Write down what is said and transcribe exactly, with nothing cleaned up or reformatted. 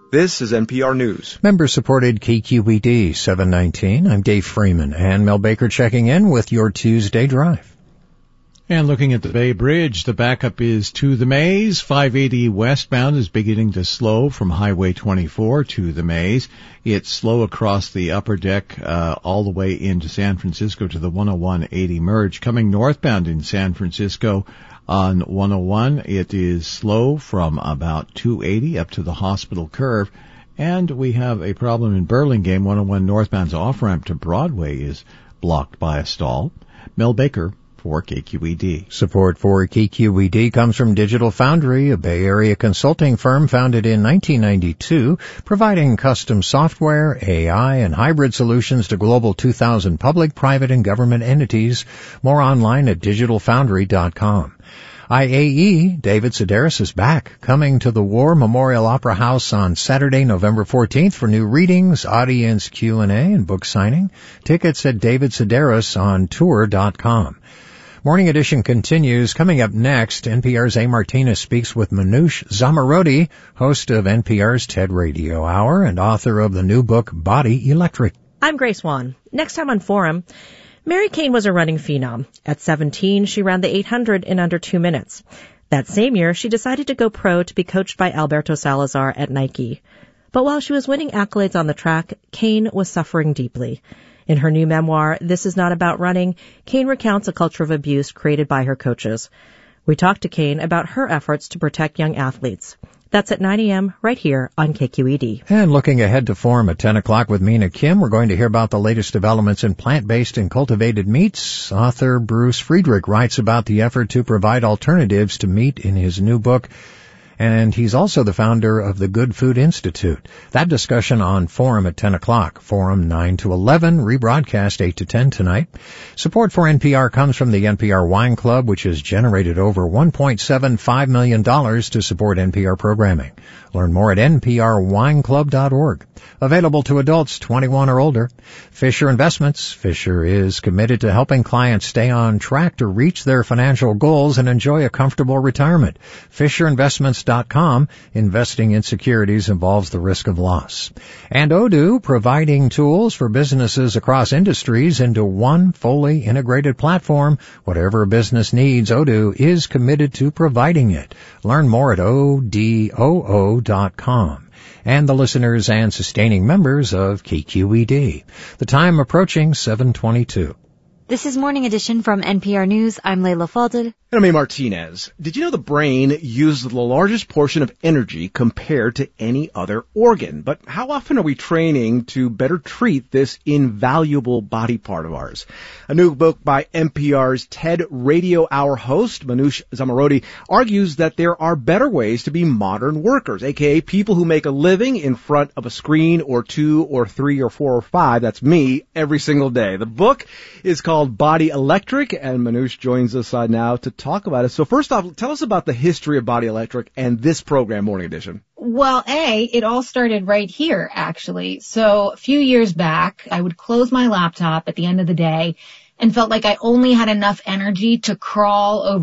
This is N P R News. Member-supported K Q E D seven nineteen. I'm Dave Freeman, and Mel Baker checking in with your Tuesday Drive. And looking at the Bay Bridge, the backup is to the Maze. five eighty westbound is beginning to slow from Highway twenty-four to the Maze. It's slow across the upper deck uh, all the way into San Francisco to the one oh one eighty merge. Coming northbound in San Francisco on one oh one, it is slow from about two eighty up to the Hospital Curve. And we have a problem in Burlingame. one oh one northbound's off-ramp to Broadway is blocked by a stall. Mel Baker for K Q E D. Support for K Q E D comes from Digital Foundry, a Bay Area consulting firm founded in nineteen ninety-two, providing custom software, A I, and hybrid solutions to global two thousand public, private, and government entities. More online at digital foundry dot com. I A E, David Sedaris is back, coming to the War Memorial Opera House on Saturday, November fourteenth for new readings, audience Q and A, and book signing. Tickets at david sedaris on tour dot com. Morning Edition continues. Coming up next, N P R's A. Martinez speaks with Manoush Zomorodi, host of N P R's TED Radio Hour and author of the new book, Body Electric. I'm Grace Wan. Next time on Forum, Mary Cain was a running phenom. At seventeen, she ran the eight hundred in under two minutes. That same year, she decided to go pro to be coached by Alberto Salazar at Nike. But while she was winning accolades on the track, Cain was suffering deeply. In her new memoir, This Is Not About Running, Cain recounts a culture of abuse created by her coaches. We talked to Cain about her efforts to protect young athletes. That's at nine a.m. right here on K Q E D. And looking ahead to Forum at ten o'clock with Mina Kim, we're going to hear about the latest developments in plant-based and cultivated meats. Author Bruce Friedrich writes about the effort to provide alternatives to meat in his new book, and he's also the founder of the Good Food Institute. That discussion on Forum at ten o'clock. Forum nine to eleven, rebroadcast eight to ten tonight. Support for N P R comes from the N P R Wine Club, which has generated over one point seven five million dollars to support N P R programming. Learn more at n p r wine club dot org. Available to adults twenty-one or older. Fisher Investments. Fisher is committed to helping clients stay on track to reach their financial goals and enjoy a comfortable retirement. Fisher Investments dot com. Investing in securities involves the risk of loss. And Odoo, providing tools for businesses across industries into one fully integrated platform. Whatever a business needs, Odoo is committed to providing it. Learn more at O D O O dot com. And the listeners and sustaining members of K Q E D. The time approaching seven twenty-two. This is Morning Edition from N P R News. I'm Layla Falded. And I'm A. Martinez. Did you know the brain uses the largest portion of energy compared to any other organ? But how often are we training to better treat this invaluable body part of ours? A new book by N P R's TED Radio Hour host, Manoush Zomorodi, argues that there are better ways to be modern workers, aka people who make a living in front of a screen or two or three or four or five, that's me, every single day. The book is called Body Electric, and Manoush joins us uh, now to talk about it. So first off, tell us about the history of Body Electric and this program, Morning Edition. Well, A, it all started right here, actually. So a few years back, I would close my laptop at the end of the day and felt like I only had enough energy to crawl over